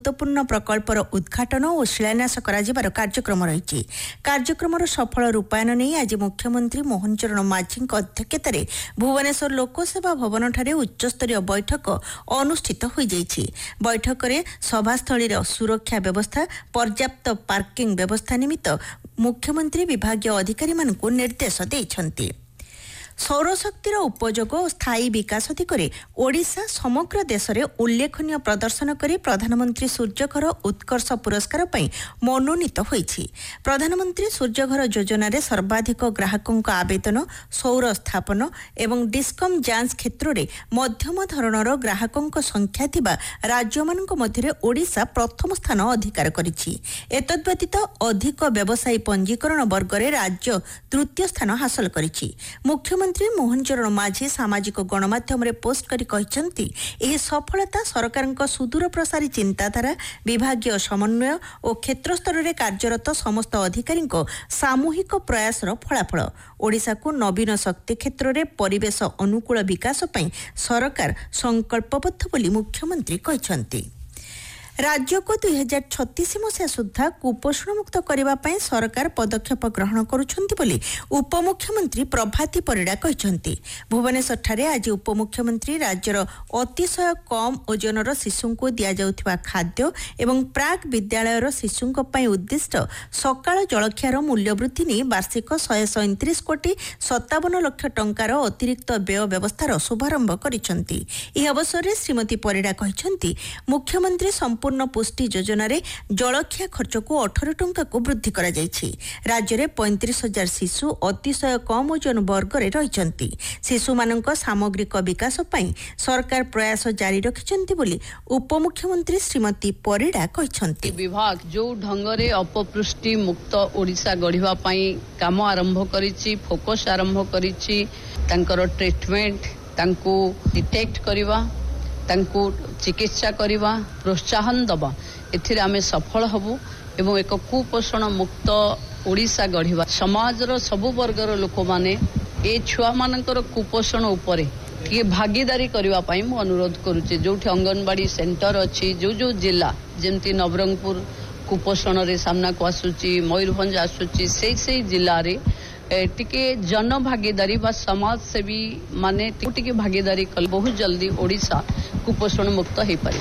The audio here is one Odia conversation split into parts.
ଗୁରୁତ୍ୱପୂର୍ଣ୍ଣ ପ୍ରକଳ୍ପର ଉଦ୍ଘାଟନ ଓ ଶିଳାନ୍ୟାସ କରାଯିବାର କାର୍ଯ୍ୟକ୍ରମ ରହିଛି। କାର୍ଯ୍ୟକ୍ରମର ସଫଳ ରୂପାୟନ ନେଇ ଆଜି ମୁଖ୍ୟମନ୍ତ୍ରୀ ମୋହନ ଚରଣ ମାଝୀଙ୍କ ଅଧ୍ୟକ୍ଷତାରେ ଭୁବନେଶ୍ୱର ଲୋକସେବା ଭବନଠାରେ ଉଚ୍ଚସ୍ତରୀୟ ବୈଠକ ଅନୁଷ୍ଠିତ ହୋଇଯାଇଛି। ବୈଠକରେ ସଭାସ୍ଥଳୀର ସୁରକ୍ଷା ବ୍ୟବସ୍ଥା, ପର୍ଯ୍ୟାପ୍ତ ପାର୍କିଂ ବ୍ୟବସ୍ଥା ନିମିତ୍ତ ମୁଖ୍ୟମନ୍ତ୍ରୀ ବିଭାଗୀୟ ଅଧିକାରୀମାନଙ୍କୁ ନିର୍ଦ୍ଦେଶ ଦେଇଛନ୍ତି। ସୌରଶକ୍ତିର ଉପଯୋଗ ଓ ସ୍ଥାୟୀ ବିକାଶ ଦିଗରେ ଓଡ଼ିଶା ସମଗ୍ର ଦେଶରେ ଉଲ୍ଲେଖନୀୟ ପ୍ରଦର୍ଶନ କରି ପ୍ରଧାନମନ୍ତ୍ରୀ ସୂର୍ଯ୍ୟଘର ଉତ୍କର୍ଷ ପୁରସ୍କାର ପାଇଁ ମନୋନୀତ ହୋଇଛି। ପ୍ରଧାନମନ୍ତ୍ରୀ ସୂର୍ଯ୍ୟଘର ଯୋଜନାରେ ସର୍ବାଧିକ ଗ୍ରାହକଙ୍କ ଆବେଦନ, ସୌର ସ୍ଥାପନ ଏବଂ ଡିସ୍କମ୍ ଯାଞ୍ଚ କ୍ଷେତ୍ରରେ ମଧ୍ୟମ ଧରଣର ଗ୍ରାହକଙ୍କ ସଂଖ୍ୟା ଥିବା ରାଜ୍ୟମାନଙ୍କ ମଧ୍ୟରେ ଓଡ଼ିଶା ପ୍ରଥମ ସ୍ଥାନ ଅଧିକାର କରିଛି। ଏତଦ୍‌ବ୍ୟତୀତ ଅଧିକ ବ୍ୟବସାୟୀ ପଞ୍ଜୀକରଣ ବର୍ଗରେ ରାଜ୍ୟ ତୃତୀୟ ସ୍ଥାନ ହାସଲ କରିଛି। ମୁଖ୍ୟମନ୍ତ୍ରୀ ମୋହନ ଚରଣ ମାଝୀ ସାମାଜିକ ଗଣମାଧ୍ୟମରେ ପୋଷ୍ଟ କରି କହିଛନ୍ତି, ଏହି ସଫଳତା ସରକାରଙ୍କ ସୁଦୂର ପ୍ରସାରୀ ଚିନ୍ତାଧାରା, ବିଭାଗୀୟ ସମନ୍ୱୟ ଓ କ୍ଷେତ୍ରସ୍ତରରେ କାର୍ଯ୍ୟରତ ସମସ୍ତ ଅଧିକାରୀଙ୍କ ସାମୂହିକ ପ୍ରୟାସର ଫଳାଫଳ। ଓଡ଼ିଶାକୁ ନବୀନ ଶକ୍ତି କ୍ଷେତ୍ରରେ ପରିବେଶ ଅନୁକୂଳ ବିକାଶ ପାଇଁ ସରକାର ସଂକଳ୍ପବଦ୍ଧ ବୋଲି ମୁଖ୍ୟମନ୍ତ୍ରୀ କହିଛନ୍ତି। ରାଜ୍ୟକୁ 2036 ମସିହା ସୁଦ୍ଧା କୁପୋଷଣମୁକ୍ତ କରିବା ପାଇଁ ସରକାର ପଦକ୍ଷେପ ଗ୍ରହଣ କରୁଛନ୍ତି ବୋଲି ଉପମୁଖ୍ୟମନ୍ତ୍ରୀ ପ୍ରଭାତୀ ପରିଡ଼ା କହିଛନ୍ତି। ଭୁବନେଶ୍ୱରଠାରେ ଆଜି ଉପମୁଖ୍ୟମନ୍ତ୍ରୀ ରାଜ୍ୟର ଅତିଶୟ କମ୍ ଓଜନର ଶିଶୁଙ୍କୁ ଦିଆଯାଉଥିବା ଖାଦ୍ୟ ଏବଂ ପ୍ରାକ୍ ବିଦ୍ୟାଳୟର ଶିଶୁଙ୍କ ପାଇଁ ଉଦ୍ଦିଷ୍ଟ ସକାଳ ଜଳଖିଆର ମୂଲ୍ୟବୃଦ୍ଧି ନେଇ ବାର୍ଷିକ 137 କୋଟି 57 ଲକ୍ଷ ଟଙ୍କାର ଅତିରିକ୍ତ ବ୍ୟୟ ବ୍ୟବସ୍ଥାର ଶୁଭାରମ୍ଭ କରିଛନ୍ତି। ଏହି ଅବସରରେ ଶ୍ରୀମତୀ ପରିଡ଼ା କହିଛନ୍ତି, ମୁଖ୍ୟମନ୍ତ୍ରୀ ସମ୍ପୂର୍ଣ୍ଣ ପୁଷ୍ଟି ଯୋଜନାରେ ଜଳଖିଆ ଖର୍ଚ୍ଚକୁ 18 ଟଙ୍କାକୁ ବୃଦ୍ଧି କରାଯାଇଛି। ରାଜ୍ୟରେ 35,000 ଶିଶୁ ଅତିଶୟ କମ୍ ଓଜନ ବର୍ଗରେ ରହିଛନ୍ତି। ଶିଶୁମାନଙ୍କ ସାମଗ୍ରିକ ବିକାଶ ପାଇଁ ସରକାର ପ୍ରୟାସ ଜାରି ରଖିଛନ୍ତି ବୋଲି ଉପମୁଖ୍ୟମନ୍ତ୍ରୀ ଶ୍ରୀମତୀ ପରିଡ଼ା କହିଛନ୍ତି। ବିଭାଗ ଯେଉଁ ଢଙ୍ଗରେ ଅପପୃଷ୍ଟି ମୁକ୍ତ ଓଡ଼ିଶା ଗଢ଼ିବା ପାଇଁ କାମ ଆରମ୍ଭ କରିଛି, ଫୋକସ୍ ଆରମ୍ଭ କରିଛି, ତାଙ୍କର ଟ୍ରିଟମେଣ୍ଟ, ତାଙ୍କୁ ଡିଟେକ୍ଟ କରିବା, ତାଙ୍କୁ ଚିକିତ୍ସା କରିବା, ପ୍ରୋତ୍ସାହନ ଦେବା, ଏଥିରେ ଆମେ ସଫଳ ହେବୁ ଏବଂ ଏକ କୁପୋଷଣ ମୁକ୍ତ ଓଡ଼ିଶା ଗଢ଼ିବା। ସମାଜର ସବୁ ବର୍ଗର ଲୋକମାନେ ଏ ଛୁଆମାନଙ୍କର କୁପୋଷଣ ଉପରେ ଟିକେ ଭାଗିଦାରୀ କରିବା ପାଇଁ ମୁଁ ଅନୁରୋଧ କରୁଛି। ଯେଉଁଠି ଅଙ୍ଗନବାଡ଼ି ସେଣ୍ଟର ଅଛି, ଯେଉଁ ଜିଲ୍ଲା ଯେମିତି ନବରଙ୍ଗପୁର କୁପୋଷଣରେ ସାମ୍ନାକୁ ଆସୁଛି, ମୟୂରଭଞ୍ଜ ଆସୁଛି, ସେଇ ଜିଲ୍ଲାରେ ଟିକେ ଜନ ଭାଗିଦାରୀ ବା ସମାଜସେବୀ ମାନେ ଟିକେ ଭାଗିଦାରୀ କଲେ ବହୁତ ଜଲ୍ଦି ଓଡ଼ିଶା କୁପୋଷଣ ମୁକ୍ତ ହୋଇପାରିବ।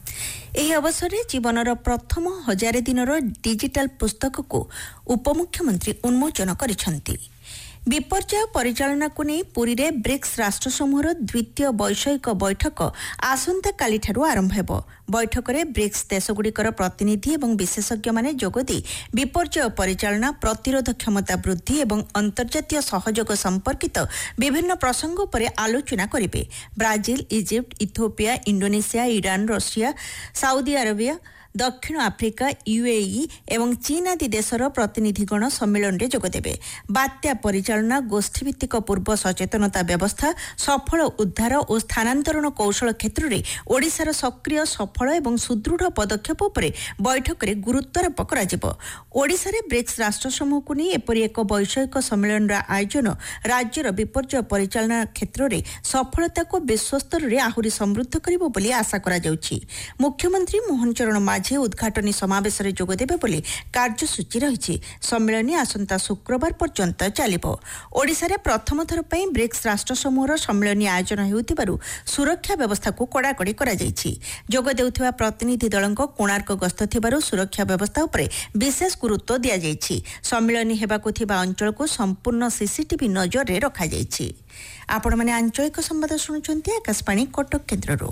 ଏହି ଅବସରରେ ଜୀବନର ପ୍ରଥମ 1000 ଦିନର ଡିଜିଟାଲ ପୁସ୍ତକକୁ ଉପମୁଖ୍ୟମନ୍ତ୍ରୀ ଉନ୍ମୋଚନ କରିଛନ୍ତି। ବିପର୍ଯ୍ୟୟ ପରିଚାଳନାକୁ ନେଇ ପୁରୀରେ ବ୍ରିକ୍ସ ରାଷ୍ଟ୍ରସମୂହର ଦ୍ୱିତୀୟ ବୈଷୟିକ ବୈଠକ ଆସନ୍ତାକାଲିଠାରୁ ଆରମ୍ଭ ହେବ। ବୈଠକରେ ବ୍ରିକ୍ସ ଦେଶଗୁଡ଼ିକର ପ୍ରତିନିଧି ଏବଂ ବିଶେଷଜ୍ଞମାନେ ଯୋଗଦେଇ ବିପର୍ଯ୍ୟୟ ପରିଚାଳନା, ପ୍ରତିରୋଧ କ୍ଷମତା ବୃଦ୍ଧି ଏବଂ ଅନ୍ତର୍ଜାତୀୟ ସହଯୋଗ ସମ୍ପର୍କିତ ବିଭିନ୍ନ ପ୍ରସଙ୍ଗ ଉପରେ ଆଲୋଚନା କରିବେ। Brazil, Egypt, Ethiopia, Indonesia, Iran, Russia, Saudi Arabia, ଦକ୍ଷିଣ ଆଫ୍ରିକା, UAE ଏବଂ ଚୀନ ଆଦି ଦେଶର ପ୍ରତିନିଧିଗଣ ସମ୍ମିଳନୀରେ ଯୋଗଦେବେ। ବାତ୍ୟା ପରିଚାଳନା, ଗୋଷ୍ଠୀଭିତ୍ତିକ ପୂର୍ବ ସଚେତନତା ବ୍ୟବସ୍ଥା, ସଫଳ ଉଦ୍ଧାର ଓ ସ୍ଥାନାନ୍ତରଣ କୌଶଳ କ୍ଷେତ୍ରରେ ଓଡ଼ିଶାର ସକ୍ରିୟ, ସଫଳ ଏବଂ ସୁଦୃଢ଼ ପଦକ୍ଷେପ ଉପରେ ବୈଠକରେ ଗୁରୁତ୍ୱାରୋପ କରାଯିବ। ଓଡ଼ିଶାରେ ବ୍ରିକ୍ସ ରାଷ୍ଟ୍ରସମୂହକୁ ନେଇ ଏପରି ଏକ ବୈଷୟିକ ସମ୍ମିଳନୀର ଆୟୋଜନ ରାଜ୍ୟର ବିପର୍ଯ୍ୟୟ ପରିଚାଳନା କ୍ଷେତ୍ରରେ ସଫଳତାକୁ ବିଶ୍ୱସ୍ତରରେ ଆହୁରି ସମୃଦ୍ଧ କରିବ ବୋଲି ଆଶା କରାଯାଉଛି। ମୁଖ୍ୟମନ୍ତ୍ରୀ ମୋହନ ଚରଣ ମାଝୀ ଉଦ୍ଘାଟନୀ ସମାବେଶରେ ଯୋଗଦେବେ ବୋଲି କାର୍ଯ୍ୟସୂଚୀ ରହିଛି। ସମ୍ମିଳନୀ ଆସନ୍ତା ଶୁକ୍ରବାର ପର୍ଯ୍ୟନ୍ତ ଚାଲିବ। ଓଡ଼ିଶାରେ ପ୍ରଥମ ଥର ପାଇଁ ବ୍ରିକ୍ସ ରାଷ୍ଟ୍ରସମୂହର ସମ୍ମିଳନୀ ଆୟୋଜନ ହେଉଥିବାରୁ ସୁରକ୍ଷା ବ୍ୟବସ୍ଥାକୁ କଡ଼ାକଡ଼ି କରାଯାଇଛି। ଯୋଗ ଦେଉଥିବା ପ୍ରତିନିଧି ଦଳଙ୍କ କୋଣାର୍କ ଗସ୍ତ ଥିବାରୁ ସୁରକ୍ଷା ବ୍ୟବସ୍ଥା ଉପରେ ବିଶେଷ ଗୁରୁତ୍ୱ ଦିଆଯାଇଛି। ସମ୍ମିଳନୀ ହେବାକୁ ଥିବା ଅଞ୍ଚଳକୁ ସମ୍ପୂର୍ଣ୍ଣ CCTV ନଜରରେ ରଖାଯାଇଛି। ଆପଣମାନେ ଆଞ୍ଚଳିକ ସମ୍ବାଦ ଶୁଣୁଛନ୍ତି ଆକାଶବାଣୀ କଟକ କେନ୍ଦ୍ରରୁ।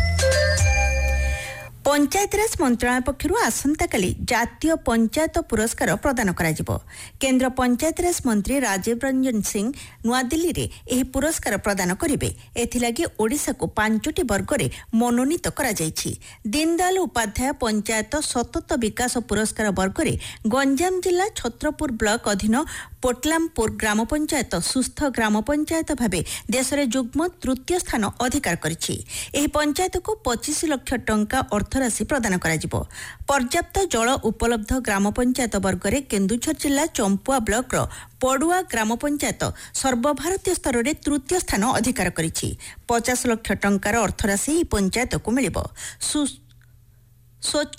ପଞ୍ଚାୟତିରାଜ ମନ୍ତ୍ରଣାଳୟ ପକ୍ଷରୁ ଆସନ୍ତାକାଲି ଜାତୀୟ ପଞ୍ଚାୟତ ପୁରସ୍କାର ପ୍ରଦାନ କରାଯିବ। କେନ୍ଦ୍ର ପଞ୍ଚାୟତିରାଜ ମନ୍ତ୍ରୀ ରାଜୀବ ରଞ୍ଜନ ସିଂ ନୂଆଦିଲ୍ଲୀରେ ଏହି ପୁରସ୍କାର ପ୍ରଦାନ କରିବେ। ଏଥିଲାଗି ଓଡ଼ିଶାକୁ 5ଟି ବର୍ଗରେ ମନୋନୀତ କରାଯାଇଛି। ଦୀନଦୟାଲ ଉପାଧ୍ୟାୟ ପଞ୍ଚାୟତ ସତତ ବିକାଶ ପୁରସ୍କାର ବର୍ଗରେ ଗଞ୍ଜାମ ଜିଲ୍ଲା ଛତ୍ରପୁର ବ୍ଲକ ଅଧୀନ ପୋଟଲାମପୁର ଗ୍ରାମ ପଞ୍ଚାୟତ ସୁସ୍ଥ ଗ୍ରାମ ପଞ୍ଚାୟତ ଭାବେ ଦେଶରେ ଯୁଗ୍ମ ତୃତୀୟ ସ୍ଥାନ ଅଧିକାର କରିଛି। ଏହି ପଞ୍ଚାୟତକୁ 25 ଲକ୍ଷ ଟଙ୍କା ଅର୍ଥରାଶି ପ୍ରଦାନ କରାଯିବ। ପର୍ଯ୍ୟାପ୍ତ ଜଳ ଉପଲବ୍ଧ ଗ୍ରାମ ପଞ୍ଚାୟତ ବର୍ଗରେ କେନ୍ଦୁଝର ଜିଲ୍ଲା ଚମ୍ପୁଆ ବ୍ଲକର ପଡୁଆ ଗ୍ରାମ ପଞ୍ଚାୟତ ସର୍ବଭାରତୀୟ ସ୍ତରରେ ତୃତୀୟ ସ୍ଥାନ ଅଧିକାର କରିଛି। 50 ଲକ୍ଷ ଟଙ୍କାର ଅର୍ଥରାଶି ଏହି ପଞ୍ଚାୟତକୁ ମିଳିବ। ସ୍ୱଚ୍ଛ